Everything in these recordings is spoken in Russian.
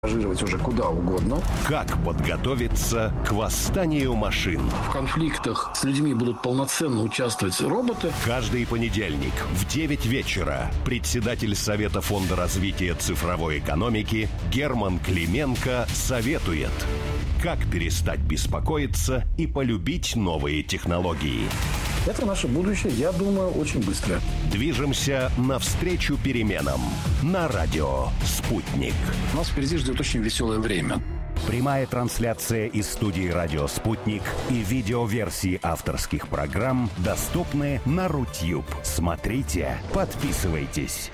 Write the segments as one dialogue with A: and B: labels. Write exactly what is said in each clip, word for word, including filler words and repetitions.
A: Ажировать уже куда угодно.
B: Как подготовиться к восстанию машин?
A: В конфликтах с людьми будут полноценно участвовать роботы.
B: Каждый понедельник в девять вечера председатель Совета фонда развития цифровой экономики Герман Клименко советует, как перестать беспокоиться и полюбить новые технологии.
A: Это наше будущее, я думаю, очень быстро.
B: Движемся навстречу переменам на радио «Спутник».
A: Нас впереди ждет очень веселое время.
B: Прямая трансляция из студии «Радио Спутник» и видеоверсии авторских программ доступны на Рутюб. Смотрите, подписывайтесь.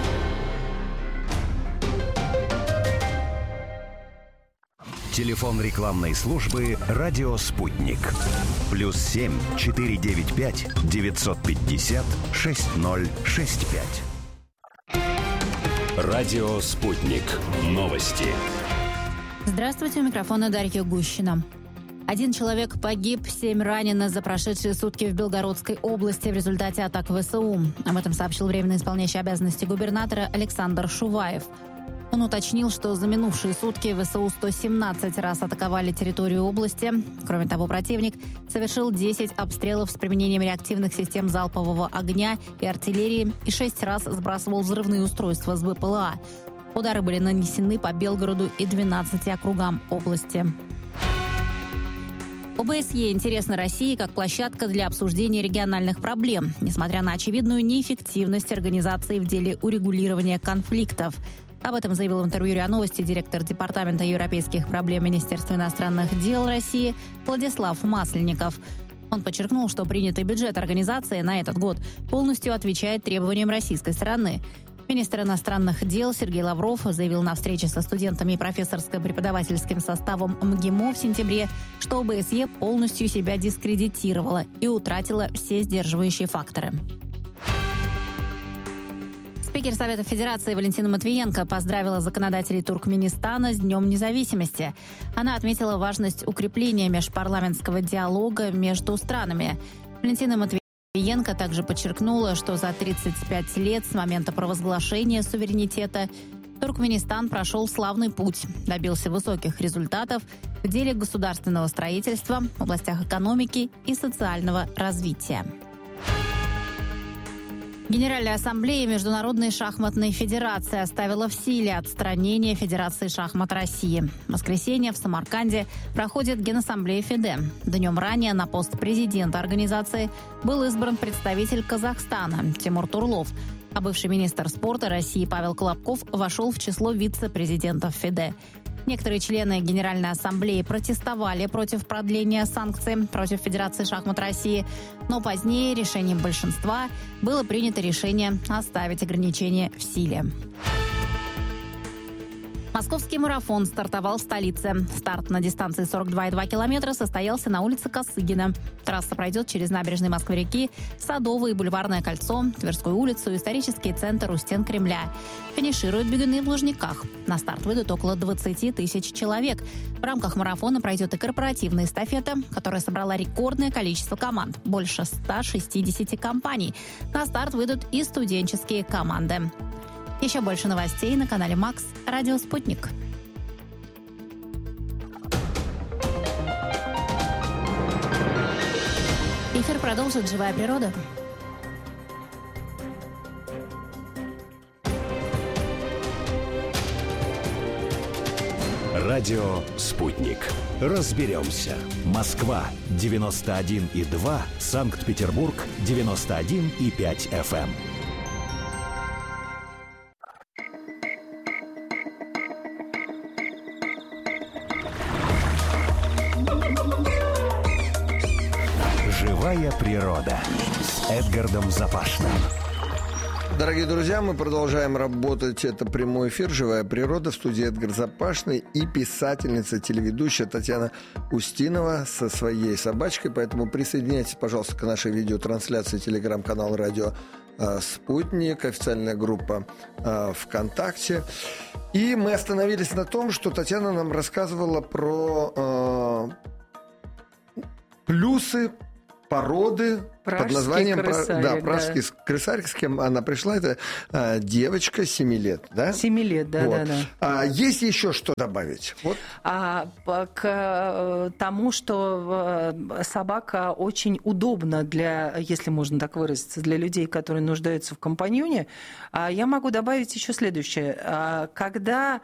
B: Телефон рекламной службы «Радио Спутник». Плюс семь четыре девять пять девятьсот пятьдесят шесть ноль шесть пять. Радио «Спутник». Новости.
C: Здравствуйте, у микрофона Дарья Гущина. Один человек погиб, семь ранено за прошедшие сутки в Белгородской области в результате атак ВСУ. Об этом сообщил временно исполняющий обязанности губернатора Александр Шуваев. Он уточнил, что за минувшие сутки ВСУ сто семнадцать раз атаковали территорию области. Кроме того, противник совершил десять обстрелов с применением реактивных систем залпового огня и артиллерии и шесть раз сбрасывал взрывные устройства с БПЛА. Удары были нанесены по Белгороду и двенадцати округам области. ОБСЕ интересна России как площадка для обсуждения региональных проблем, несмотря на очевидную неэффективность организации в деле урегулирования конфликтов. Об этом заявил в интервью РИА Новости директор Департамента европейских проблем Министерства иностранных дел России Владислав Масленников. Он подчеркнул, что принятый бюджет организации на этот год полностью отвечает требованиям российской стороны. Министр иностранных дел Сергей Лавров заявил на встрече со студентами и профессорско-преподавательским составом МГИМО в сентябре, что ОБСЕ полностью себя дискредитировала и утратила все сдерживающие факторы. Спикер Совета Федерации Валентина Матвиенко поздравила законодателей Туркменистана с Днем независимости. Она отметила важность укрепления межпарламентского диалога между странами. Валентина Матвиенко также подчеркнула, что за тридцать пять лет с момента провозглашения суверенитета Туркменистан прошел славный путь, добился высоких результатов в деле государственного строительства, в областях экономики и социального развития. Генеральная ассамблея Международной шахматной федерации оставила в силе отстранение Федерации шахмат России. В воскресенье в Самарканде проходит Генассамблея ФИДЕ. Днем ранее на пост президента организации был избран представитель Казахстана Тимур Турлов, а бывший министр спорта России Павел Колобков вошел в число вице-президентов ФИДЕ. Некоторые члены Генеральной ассамблеи протестовали против продления санкций против Федерации шахмат России, но позднее решением большинства было принято решение оставить ограничения в силе. Московский марафон стартовал в столице. Старт на дистанции сорок два и два километра состоялся на улице Косыгина. Трасса пройдет через набережные Москвы-реки, Садовое и Бульварное кольцо, Тверскую улицу, исторический центр у стен Кремля. Финишируют бегуны в Лужниках. На старт выйдут около двадцати тысяч человек. В рамках марафона пройдет и корпоративная эстафета, которая собрала рекордное количество команд – больше ста шестидесяти компаний. На старт выйдут и студенческие команды. Еще больше новостей на канале Макс, Радио Спутник. Эфир продолжит «Живая природа».
B: Радио «Спутник». Разберемся. Москва девяносто один и два, Санкт-Петербург девяносто один и пять эф эм. «Живая природа» с Эдгардом Запашным.
D: Дорогие друзья, мы продолжаем работать. Это прямой эфир «Живая природа», в студии Эдгар Запашный и писательница, телеведущая Татьяна Устинова со своей собачкой. Поэтому присоединяйтесь, пожалуйста, к нашей видеотрансляции, телеграм-канал «Радио Спутник», официальная группа ВКонтакте. И мы остановились на том, что Татьяна нам рассказывала про э, плюсы породы под названием
E: крысарик,
D: да,
E: да.
D: «Пражский крысарик». С кем она пришла? Это а, девочка семи лет, да?
E: Семи лет, да,
D: вот.
E: да, да.
D: А есть еще что добавить? Вот.
E: А, к тому, что собака очень удобна для, если можно так выразиться, для людей, которые нуждаются в компаньоне, я могу добавить еще следующее. Когда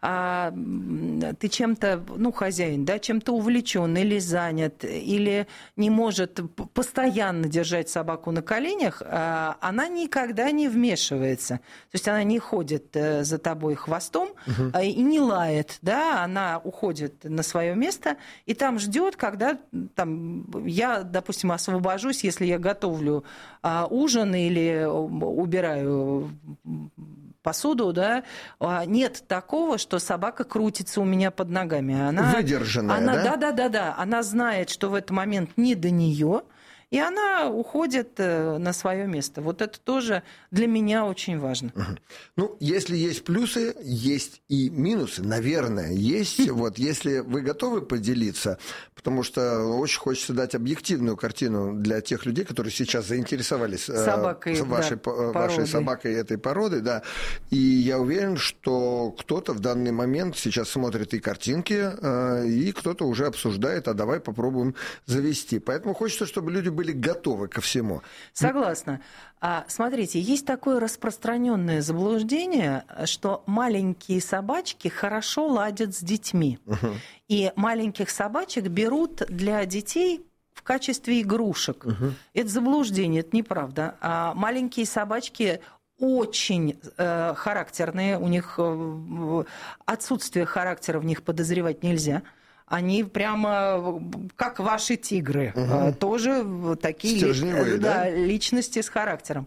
E: ты чем-то, ну, хозяин, да, чем-то увлечен или занят, или не может постоянно держать собаку на коленях, она никогда не вмешивается. То есть она не ходит за тобой хвостом угу. и не лает, да, она уходит на свое место и там ждет, когда там, я, допустим, освобожусь, если я готовлю ужин или убираю посуду, да, нет такого, что собака крутится у меня под ногами. Она,
D: выдержанная,
E: она,
D: да?
E: Да, да, да, да. Она знает, что в этот момент не до нее, и она уходит на свое место. Вот это тоже для меня очень важно.
D: Угу. Ну, если есть плюсы, есть и минусы, наверное, есть. Вот, если вы готовы поделиться, потому что очень хочется дать объективную картину для тех людей, которые сейчас заинтересовались
E: собакой,
D: вашей,
E: да,
D: вашей собакой этой породы, да. И я уверен, что кто-то в данный момент сейчас смотрит и картинки, и кто-то уже обсуждает, а давай попробуем завести. Поэтому хочется, чтобы люди были были готовы ко всему.
E: Согласна. А, смотрите, есть такое распространенное заблуждение, что маленькие собачки хорошо ладят с детьми. Uh-huh. И маленьких собачек берут для детей в качестве игрушек. Uh-huh. Это заблуждение, это неправда. А маленькие собачки очень э, характерные, у них э, отсутствие характера в них подозревать нельзя. Они прямо как ваши тигры, угу. тоже такие
D: стержневые,
E: да,
D: да?
E: личности с характером.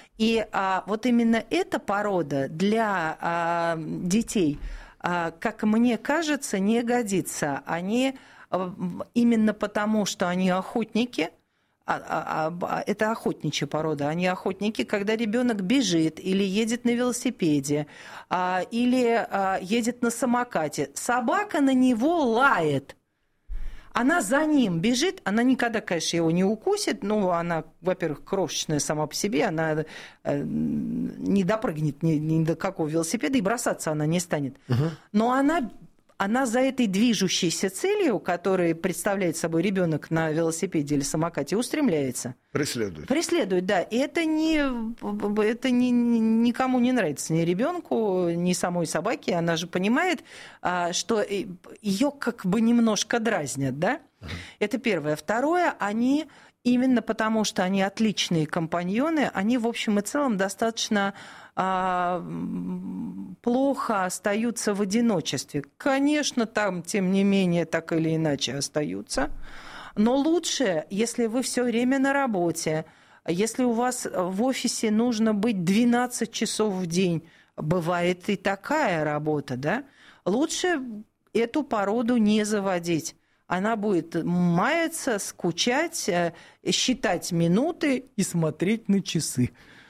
E: И а, вот именно эта порода для а, детей, а, как мне кажется, не годится. Они а, именно потому, что они охотники. А, а, а, это охотничья порода. Они охотники, когда ребенок бежит или едет на велосипеде, а, или а, едет на самокате. Собака на него лает. Она за ним бежит, она никогда, конечно, его не укусит. Ну, она, во-первых, крошечная сама по себе, она э, не допрыгнет ни, ни до какого велосипеда, и бросаться она не станет. Угу. Но она... Она за этой движущейся целью, которую представляет собой ребенок на велосипеде или самокате, устремляется.
D: Преследует.
E: Преследует, да. И это, не, это не, никому не нравится, ни ребенку, ни самой собаке. Она же понимает, что ее как бы немножко дразнят, да? Uh-huh. Это первое. Второе, они... Именно потому, что они отличные компаньоны, они, в общем и целом, достаточно а, плохо остаются в одиночестве. Конечно, там, тем не менее, так или иначе остаются. Но лучше, если вы все время на работе, если у вас в офисе нужно быть двенадцать часов в день, бывает и такая работа, да, лучше эту породу не заводить. Она будет маяться, скучать, считать минуты и смотреть на часы.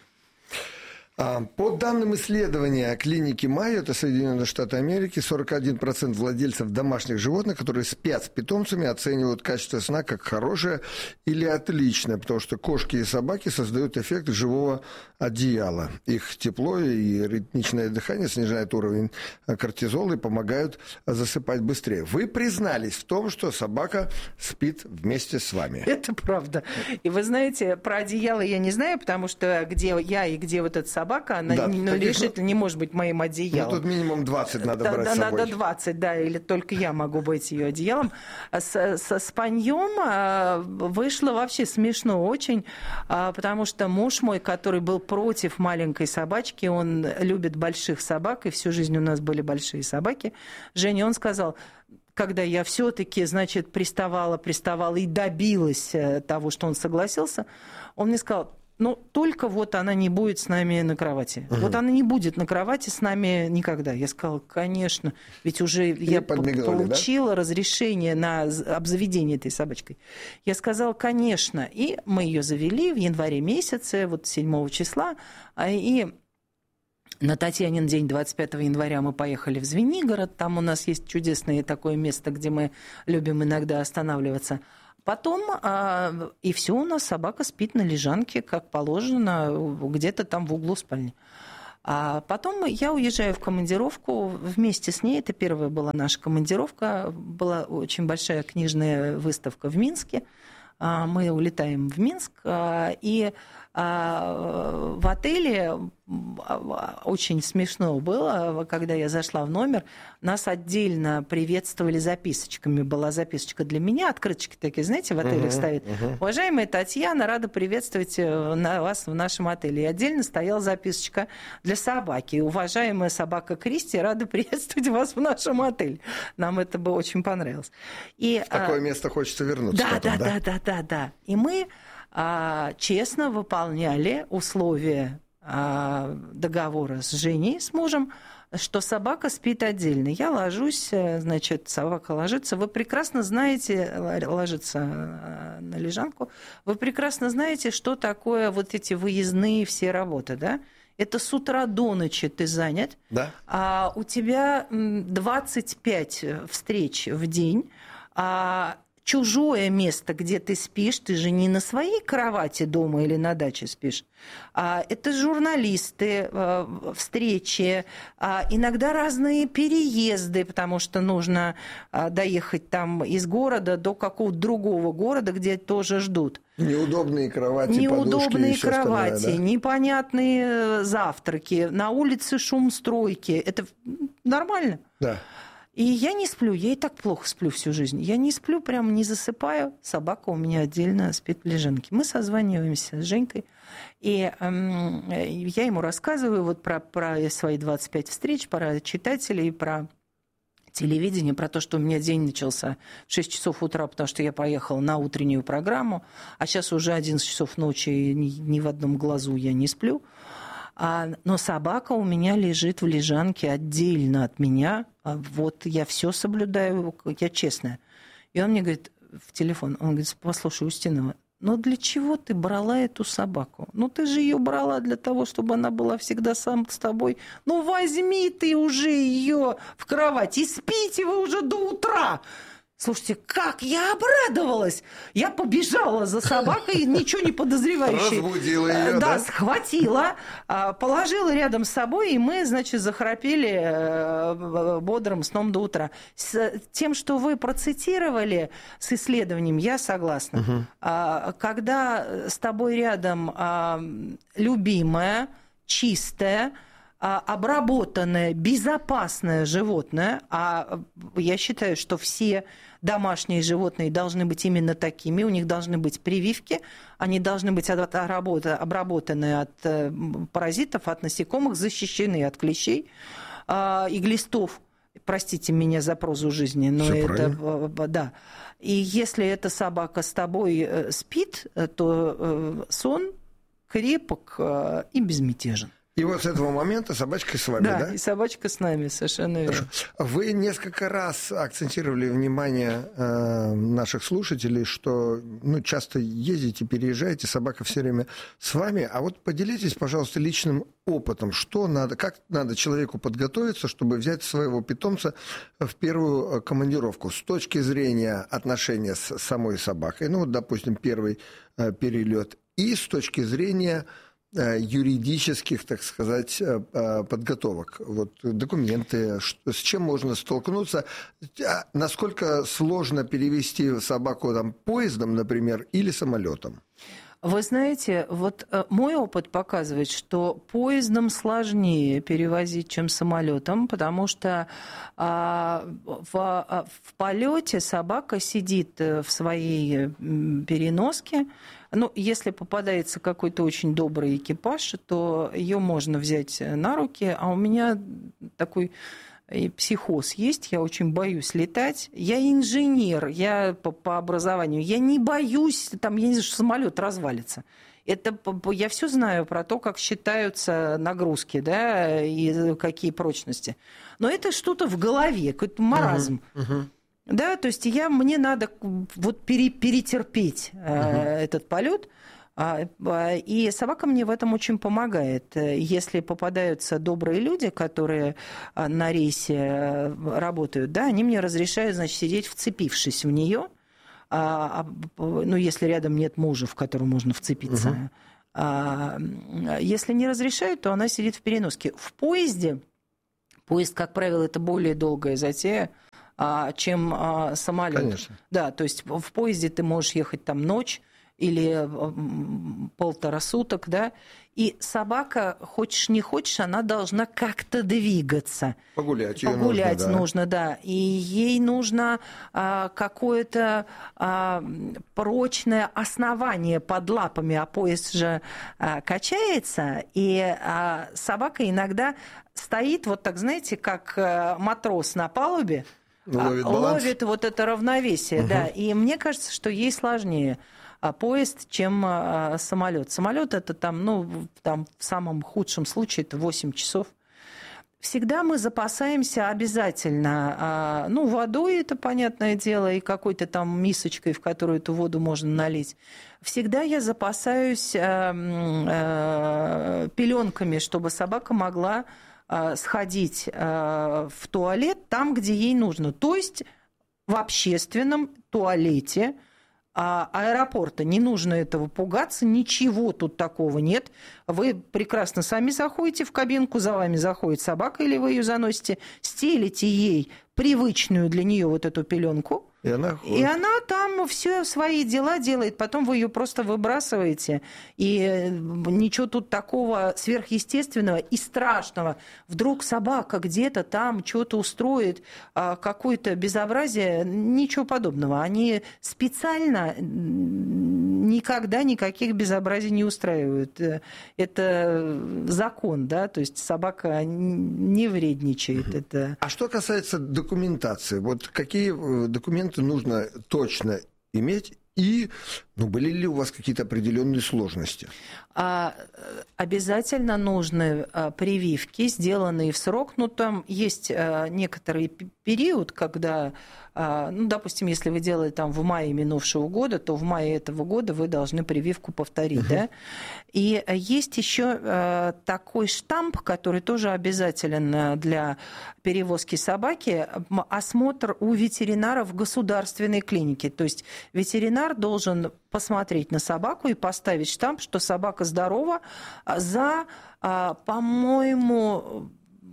D: По данным исследования клиники Майо, это Соединенные Штаты Америки, сорок один процент владельцев домашних животных, которые спят с питомцами, оценивают качество сна как хорошее или отличное, потому что кошки и собаки создают эффект живого одеяла. Их тепло и ритмичное дыхание снижает уровень кортизола и помогают засыпать быстрее. Вы признались в том, что собака спит вместе с вами.
E: Это правда. И вы знаете, про одеяло я не знаю, потому что где я и где вот эта собака, Собака, она
D: да,
E: ну, решительно не может быть моим одеялом.
D: Ну, тут минимум двадцать надо
E: да,
D: брать
E: да,
D: с собой.
E: Надо двадцать, да, или только я могу быть ее одеялом. С, со спаньем вышло вообще смешно очень, потому что муж мой, который был против маленькой собачки, он любит больших собак, и всю жизнь у нас были большие собаки, Женя, он сказал... Когда я все-таки, значит, приставала, приставала и добилась того, что он согласился, он мне сказал, ну, только вот она не будет с нами на кровати. Угу. Вот она не будет на кровати с нами никогда. Я сказала, конечно, ведь уже и я получила да? разрешение на обзаведение этой собачкой. Я сказала, конечно. И мы ее завели в январе месяце, вот седьмого числа, и... На Татьянин день, двадцать пятого января, мы поехали в Звенигород. Там у нас есть чудесное такое место, где мы любим иногда останавливаться. Потом, и все, у нас собака спит на лежанке, как положено, где-то там в углу спальни. А потом я уезжаю в командировку вместе с ней. Это первая была наша командировка. Была очень большая книжная выставка в Минске. Мы улетаем в Минск, и в отеле очень смешно было, когда я зашла в номер, нас отдельно приветствовали записочками. Была записочка для меня, открыточки такие, знаете, в отелях uh-huh, ставят. Uh-huh. Уважаемая Татьяна, рада приветствовать вас в нашем отеле. И отдельно стояла записочка для собаки. Уважаемая собака Кристи, рада приветствовать вас в нашем отеле. Нам это бы очень понравилось. И,
D: в такое а... место хочется вернуться.
E: Да, потом, да, да, да, да, да. И мы а, честно выполняли условия а, договора с Женей, с мужем, что собака спит отдельно. Я ложусь, значит, собака ложится. Вы прекрасно знаете, ложится на лежанку, вы прекрасно знаете, что такое вот эти выездные все работы, да? Это с утра до ночи ты занят,
D: да.
E: А у тебя двадцать пять встреч в день, а чужое место, где ты спишь, ты же не на своей кровати дома или на даче спишь. Это журналисты, встречи, иногда разные переезды, потому что нужно доехать там из города до какого-то другого города, где тоже ждут.
D: Неудобные кровати,
E: Неудобные
D: подушки,
E: кровати,
D: остальное, да?
E: Непонятные завтраки, на улице шум стройки. Это нормально.
D: Да.
E: И я не сплю, я и так плохо сплю всю жизнь. Я не сплю, прям не засыпаю. Собака у меня отдельно спит в лежанке. Мы созваниваемся с Женькой, и эм, я ему рассказываю вот про, про свои двадцать пять встреч, про читателей, про телевидение, про то, что у меня день начался в шесть часов утра, потому что я поехала на утреннюю программу, а сейчас уже одиннадцать часов ночи, и ни, ни в одном глазу я не сплю. А, но собака у меня лежит в лежанке отдельно от меня. А вот я все соблюдаю, я честная. И он мне говорит в телефон, он говорит: послушай, Устинова, ну для чего ты брала эту собаку? Ну ты же ее брала для того, чтобы она была всегда сам с тобой. Ну возьми ты уже ее в кровать и спите вы уже до утра. Слушайте, как я обрадовалась! Я побежала за собакой, ничего не подозревающей.
D: Разбудила ее,
E: да?
D: Да,
E: схватила, положила рядом с собой, и мы, значит, захрапели бодрым сном до утра. С тем, что вы процитировали с исследованием, я согласна. Угу. Когда с тобой рядом любимая, чистая, обработанное, безопасное животное, а я считаю, что все домашние животные должны быть именно такими, у них должны быть прививки, они должны быть обработаны от паразитов, от насекомых, защищены от клещей и глистов. Простите меня за прозу жизни, но
D: Всё
E: это...
D: правильно.
E: Да. И если эта собака с тобой спит, то сон крепок и безмятежен.
D: И вот с этого момента собачка с вами, да?
E: Да, и собачка с нами, совершенно верно.
D: Вы несколько раз акцентировали внимание э, наших слушателей, что ну, часто ездите, переезжаете, собака все время с вами. А вот поделитесь, пожалуйста, личным опытом. Что надо, как надо человеку подготовиться, чтобы взять своего питомца в первую командировку с точки зрения отношения с самой собакой, ну вот, допустим, первый э, перелет, и с точки зрения юридических, так сказать, подготовок. Вот документы, с чем можно столкнуться, насколько сложно перевести собаку там, поездом, например, или самолетом?
E: Вы знаете, вот мой опыт показывает, что поездом сложнее перевозить, чем самолетом, потому что а, в, в полете собака сидит в своей переноске. Ну, если попадается какой-то очень добрый экипаж, то ее можно взять на руки, а у меня такой и психоз есть, я очень боюсь летать. Я инженер, я по, по образованию, я не боюсь, там, я не знаю, что самолет развалится. Это, я все знаю про то, как считаются нагрузки, да, и какие прочности. Но это что-то в голове, какой-то маразм. Uh-huh, uh-huh. Да, то есть я, мне надо вот пере, перетерпеть uh-huh. э, этот полет. И собака мне в этом очень помогает. Если попадаются добрые люди, которые на рейсе работают, да, они мне разрешают, значит, сидеть вцепившись в нее, а, ну, если рядом нет мужа, в которого можно вцепиться. Угу. А, если не разрешают, то она сидит в переноске. В поезде, поезд, как правило, это более долгая затея, чем а, самолет.
D: Конечно.
E: Да, то есть в поезде ты можешь ехать там ночь или полтора суток, да, и собака, хочешь не хочешь, она должна как-то двигаться.
D: Погулять ее
E: Погулять
D: нужно, да.
E: нужно, да. И ей нужно а, какое-то а, прочное основание под лапами, а поезд же а, качается, и а, собака иногда стоит, вот так, знаете, как а, матрос на палубе,
D: ловит,
E: ловит вот это равновесие, угу. да. И мне кажется, что ей сложнее поезд, чем а, самолет. Самолет это там, ну, там в самом худшем случае это восемь часов. Всегда мы запасаемся обязательно, а, ну, водой, это понятное дело, и какой-то там мисочкой, в которую эту воду можно налить. Всегда я запасаюсь а, а, пеленками, чтобы собака могла а, сходить а, в туалет там, где ей нужно. То есть в общественном туалете аэропорта. Не нужно этого пугаться, ничего тут такого нет. Вы прекрасно сами заходите в кабинку, за вами заходит собака, или вы ее заносите, стелите ей привычную для нее вот эту пеленку,
D: и она,
E: и она там все свои дела делает, потом вы ее просто выбрасываете, и ничего тут такого сверхъестественного и страшного. Вдруг собака где-то там что-то устроит, какое-то безобразие, ничего подобного. Они специально никогда никаких безобразий не устраивают. Это закон, да, то есть собака не вредничает. Угу. Это...
D: А что касается документации, вот какие документы нужно точно иметь, и ну, были ли у вас какие-то определенные сложности?
E: А, обязательно нужны а, прививки, сделанные в срок. Ну, там есть а, некоторый период, когда, а, ну, допустим, если вы делали там в мае минувшего года, то в мае этого года вы должны прививку повторить, uh-huh. да? И есть еще а, такой штамп, который тоже обязателен для перевозки собаки, осмотр у ветеринара в государственной клинике. То есть ветеринар должен посмотреть на собаку и поставить штамп, что собака здорова за, по-моему,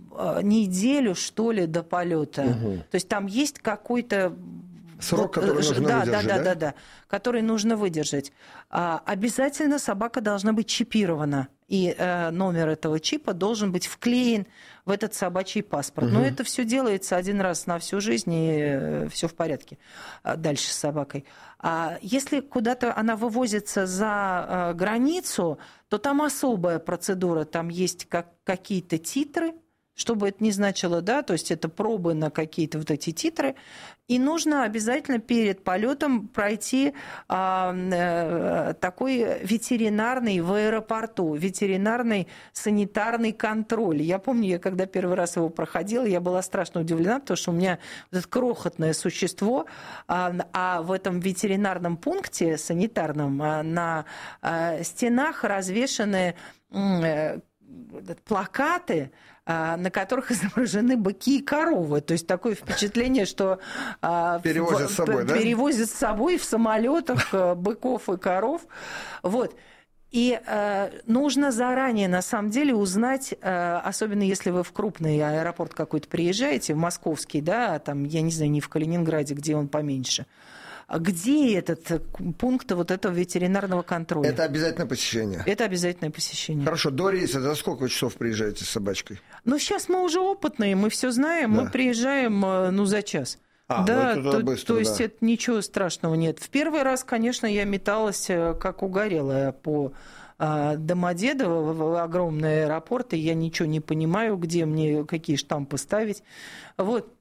E: неделю, что ли, до полета. Угу. То есть там есть какой-то
D: срок, который нужно
E: да,
D: выдержать,
E: да,
D: да?
E: Да, да, да, который нужно выдержать. Обязательно собака должна быть чипирована, и номер этого чипа должен быть вклеен в этот собачий паспорт. Угу. Но это все делается один раз на всю жизнь, и все в порядке дальше с собакой. А если куда-то она вывозится за границу, то там особая процедура, там есть как, какие-то титры, что бы это ни значило, да, то есть это пробы на какие-то вот эти титры, и нужно обязательно перед полетом пройти а, а, такой ветеринарный в аэропорту, ветеринарный санитарный контроль. Я помню, я когда первый раз его проходила, я была страшно удивлена, потому что у меня вот это крохотное существо, а, а в этом ветеринарном пункте санитарном а, на а, стенах развешаны а, плакаты, на которых изображены быки и коровы. То есть такое впечатление, что
D: перевозят с собой, да?
E: Перевозят с собой в самолетах быков и коров. Вот. И э, нужно заранее, на самом деле, узнать, э, особенно если вы в крупный аэропорт какой-то приезжаете, в московский, да, там, я не знаю, не в Калининграде, где он поменьше, где этот пункт вот этого ветеринарного контроля?
D: Это обязательное посещение?
E: Это обязательное посещение.
D: Хорошо, до рейса за сколько часов приезжаете с собачкой?
E: Ну, сейчас мы уже опытные, мы все знаем, да. Мы приезжаем, ну, за час.
D: А,
E: да,
D: ну,
E: то,
D: быстро,
E: то есть
D: да.
E: это ничего страшного нет. В первый раз, конечно, я металась как угорелая по Домодедово, в огромный аэропорт, и я ничего не понимаю, где мне какие штампы ставить. Вот.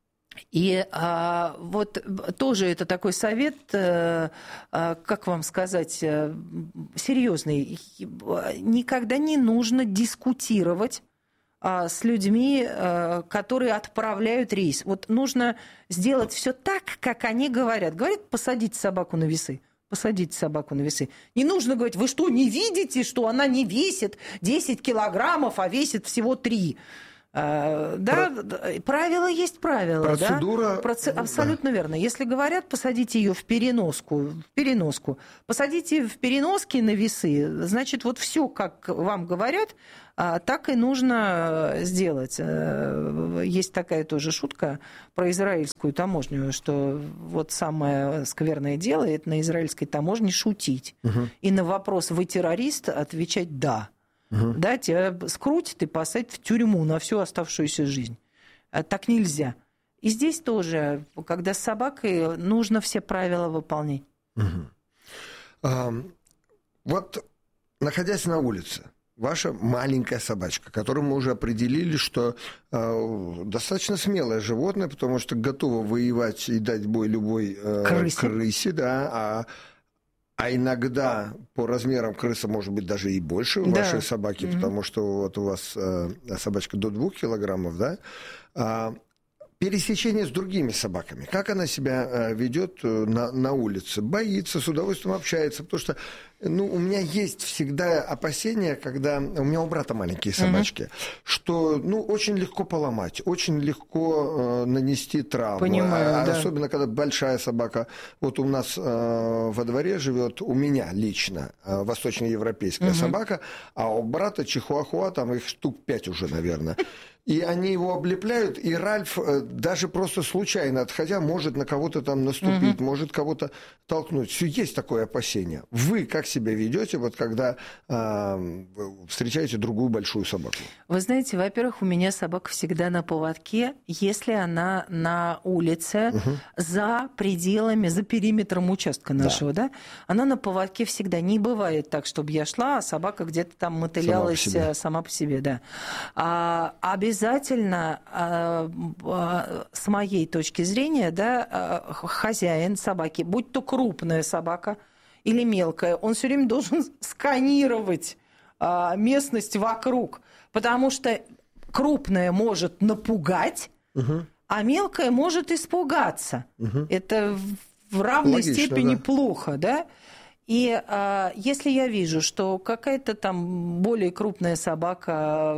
E: И а, вот тоже это такой совет, а, а, как вам сказать, а, серьезный. Никогда не нужно дискутировать а, с людьми, а, которые отправляют рейс. Вот нужно сделать все так, как они говорят. Говорят, посадить собаку на весы. Посадить собаку на весы. Не нужно говорить, вы что, не видите, что она не весит десять килограммов, а весит всего три? А, да, Про... правило есть правило.
D: Процедура...
E: Да? Проц... Абсолютно верно. Если говорят, посадите ее в переноску, в переноску, посадите в переноски на весы, значит, вот все, как вам говорят, так и нужно сделать. Есть такая тоже шутка про израильскую таможню, что вот самое скверное дело – это на израильской таможне шутить. Угу. И на вопрос «Вы террорист?» отвечать «да». Угу. Да, тебя скрутят и посадят в тюрьму на всю оставшуюся жизнь. Так нельзя. И здесь тоже, когда с собакой, нужно все правила выполнять.
D: Угу. А, вот, находясь на улице, ваша маленькая собачка, которую мы уже определили, что э, достаточно смелое животное, потому что готово воевать и дать бой любой э, крысе. крысе, да, а А иногда по размерам крыса может быть даже и больше да. вашей собаки, mm-hmm. потому что вот у вас э, собачка до двух килограммов, да? А, пересечение с другими собаками. Как она себя э, ведет на, на улице? Боится, с удовольствием общается, потому что ну, у меня есть всегда опасения, когда... У меня у брата маленькие собачки, mm-hmm. что ну, очень легко поломать, очень легко э, нанести травму.
E: Понимаю,
D: а,
E: да.
D: Особенно, когда большая собака. Вот у нас э, во дворе живет, у меня лично, э, восточноевропейская mm-hmm. собака, а у брата чихуахуа, там их штук пять уже, наверное. И они его облепляют, и Ральф даже просто случайно отходя может на кого-то там наступить, mm-hmm. может кого-то толкнуть. Все, есть такое опасение. Вы как себя ведете, вот когда э, встречаете другую большую собаку?
E: Вы знаете, во-первых, у меня собака всегда на поводке, если она на улице, угу. за пределами, за периметром участка нашего, да. да, она на поводке всегда. Не бывает так, чтобы я шла, а собака где-то там мотылялась сама по себе, сама по себе да. А, обязательно, а, а, с моей точки зрения, да, а, хозяин собаки, будь то крупная собака или мелкая, он все время должен сканировать а, местность вокруг, потому что крупная может напугать, угу. а мелкая может испугаться. Угу. Это в равной Логично, степени да. плохо, да? И а, если я вижу, что какая-то там более крупная собака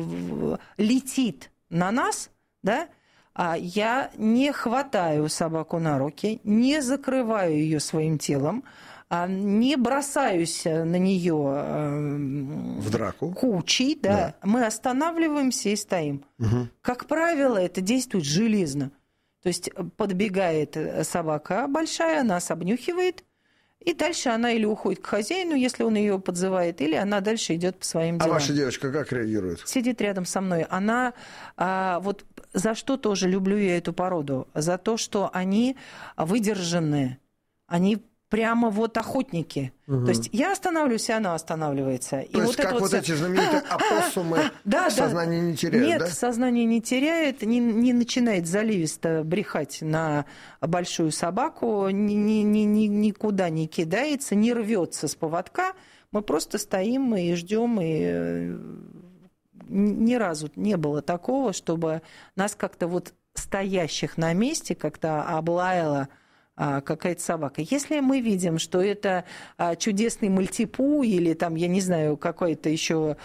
E: летит на нас, да, а я не хватаю собаку на руки, не закрываю ее своим телом, не бросаюсь на нее
D: в драку
E: кучей, да. Да. Мы останавливаемся и стоим. Угу. Как правило, это действует железно. То есть подбегает собака большая, нас обнюхивает, и дальше она или уходит к хозяину, если он ее подзывает, или она дальше идет по своим делам.
D: А ваша девочка как реагирует?
E: Сидит рядом со мной. Она а, вот за что тоже люблю я эту породу? За то, что они выдержанные, они прямо вот охотники. Угу. То есть я останавливаюсь, и она останавливается.
D: То
E: и
D: есть
E: вот
D: как
E: вот
D: вот
E: все...
D: эти знаменитые опоссумы
E: да,
D: сознание
E: да.
D: не теряют,
E: Нет,
D: да?
E: сознание не теряет, не, не начинает заливисто брехать на большую собаку, ни, ни, ни, ни, никуда не кидается, не рвется с поводка. Мы просто стоим и ждем, и ни разу не было такого, чтобы нас как-то вот стоящих на месте как-то облаяла какая-то собака. Если мы видим, что это чудесный мальтипу или там, я не знаю, какое-то еще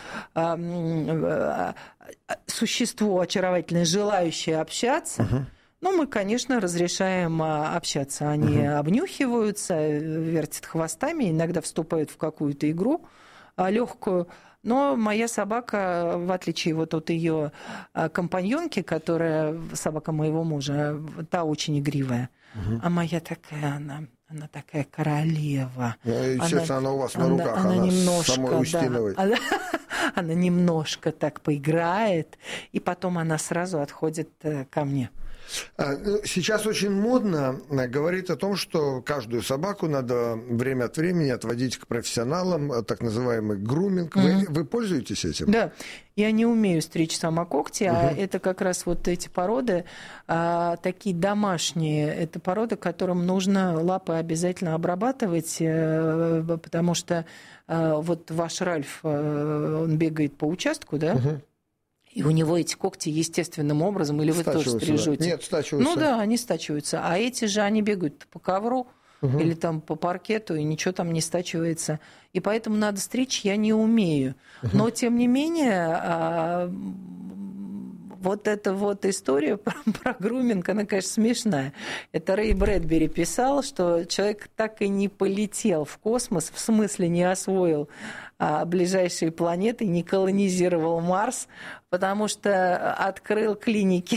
E: существо очаровательное, желающее общаться, uh-huh. ну, мы, конечно, разрешаем общаться. Они uh-huh. обнюхиваются, вертят хвостами, иногда вступают в какую-то игру легкую. Но моя собака, в отличие вот от ее компаньонки, которая собака моего мужа, та очень игривая. Угу. А моя такая, она, она такая королева.
D: Ну, естественно, она, она у вас на
E: она,
D: руках,
E: она,
D: она
E: немножко,
D: самой Устиновой.
E: Да, она, она немножко так поиграет, и потом она сразу отходит ко мне.
D: Сейчас очень модно говорить о том, что каждую собаку надо время от времени отводить к профессионалам, так называемый груминг. Mm-hmm. Вы, вы пользуетесь этим?
E: Да. Я не умею стричь сама когти, uh-huh. а это как раз вот эти породы, а, такие домашние. Это породы, которым нужно лапы обязательно обрабатывать, а, потому что а, вот ваш Ральф, а, он бегает по участку, да? Uh-huh. И у него эти когти естественным образом, или вы тоже стрижете?
D: Нет, стачиваются.
E: Ну да, они стачиваются. А эти же, они бегают по ковру угу. или там по паркету, и ничего там не стачивается. И поэтому надо стричь я не умею. Угу. Но, тем не менее, вот эта вот история про, про груминг, она, конечно, смешная. Это Рэй Брэдбери писал, что человек так и не полетел в космос, в смысле не освоил а, ближайшие планеты, не колонизировал Марс, потому что открыл клиники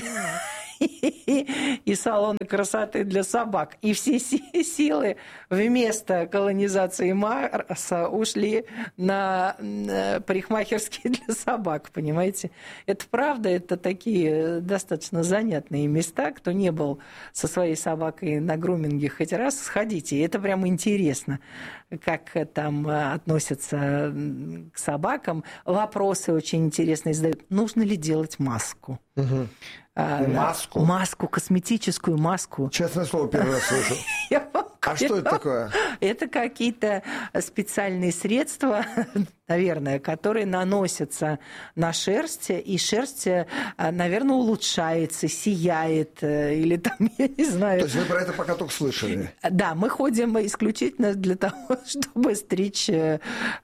E: и салоны красоты для собак. И все силы вместо колонизации Марса ушли на парикмахерские для собак, понимаете? Это правда, это такие достаточно занятные места. Кто не был со своей собакой на груминге хоть раз, сходите. Это прям интересно, как там относятся к собакам. Вопросы очень интересные задают. Нужно ли делать маску?
D: Угу. Маску?
E: Маску, косметическую маску.
D: Честное слово, первый раз слышу. А что это такое?
E: Это какие-то специальные средства, наверное, которые наносятся на шерсть, и шерсть, наверное, улучшается, сияет, или там, я не знаю.
D: То есть вы про это пока только слышали? Да,
E: мы ходим исключительно для того, чтобы стричь э,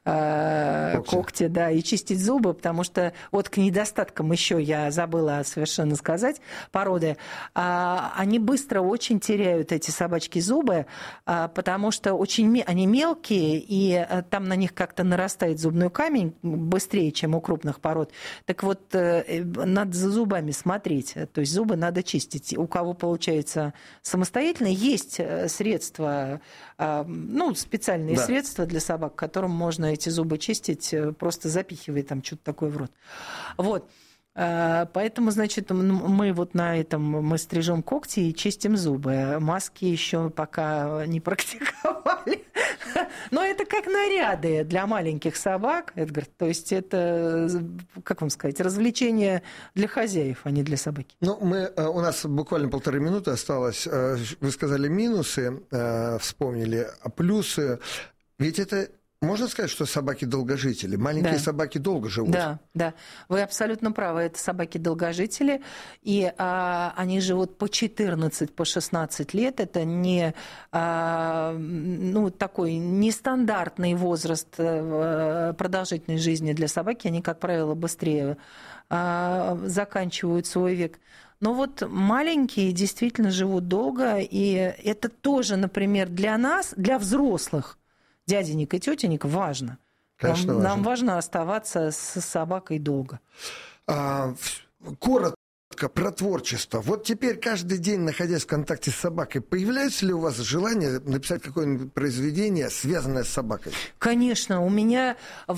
E: когти. когти, да, и чистить зубы, потому что вот к недостаткам еще я забыла совершенно сказать, породы, а, они быстро очень теряют, эти собачки, зубы, а, потому что очень, они мелкие, и а, там на них как-то нарастает зубной камень быстрее, чем у крупных пород. Так вот, э, надо за зубами смотреть, то есть зубы надо чистить. У кого получается самостоятельно, есть средства, э, ну, специальные да. средства для собак, которым можно эти зубы чистить, просто запихивая там что-то такое в рот. Вот. Поэтому, значит, мы вот на этом мы стрижем когти и чистим зубы. Маски еще пока не практиковали. Но это как наряды для маленьких собак, Эдгар. То есть это, как вам сказать, развлечение для хозяев, а не для собаки.
D: Ну, мы, у нас буквально полторы минуты осталось. Вы сказали минусы, вспомнили, а плюсы. Ведь это... Можно сказать, что собаки долгожители? Маленькие да. собаки долго живут.
E: Да, да. Вы абсолютно правы. Это собаки-долгожители. И а, они живут по четырнадцать, по шестнадцать лет. Это не а, ну, такой нестандартный возраст продолжительной жизни для собаки. Они, как правило, быстрее а, заканчивают свой век. Но вот маленькие действительно живут долго. И это тоже, например, для нас, для взрослых, дяденек и тетенек, важно.
D: Конечно,
E: нам,
D: важно.
E: нам важно оставаться с собакой долго.
D: А, коротко про творчество. Вот теперь каждый день, находясь в контакте с собакой, появляется ли у вас желание написать какое-нибудь произведение, связанное с собакой? Конечно.
E: У меня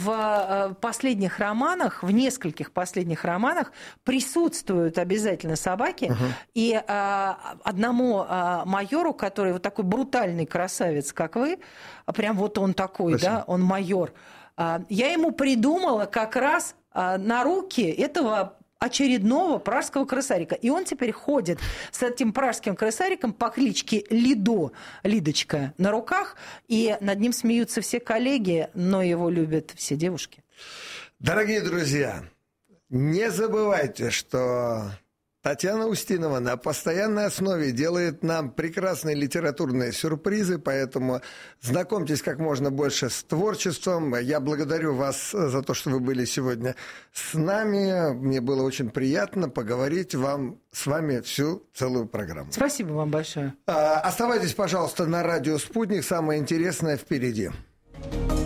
E: в последних романах, в нескольких последних романах присутствуют обязательно собаки. Угу. И а, одному а, майору, который вот такой брутальный красавец, как вы, прям вот он такой, Спасибо. Да, он майор, а, я ему придумала как раз а, на руки этого очередного пражского крысарика. И он теперь ходит с этим пражским крысариком по кличке Лидо, Лидочка, на руках, и над ним смеются все коллеги, но его любят все девушки.
D: Дорогие друзья, не забывайте, что Татьяна Устинова на постоянной основе делает нам прекрасные литературные сюрпризы, поэтому знакомьтесь как можно больше с творчеством. Я благодарю вас за то, что вы были сегодня с нами. Мне было очень приятно поговорить вам, с вами всю целую программу.
E: Спасибо вам большое.
D: Оставайтесь, пожалуйста, на радио «Спутник». Самое интересное впереди.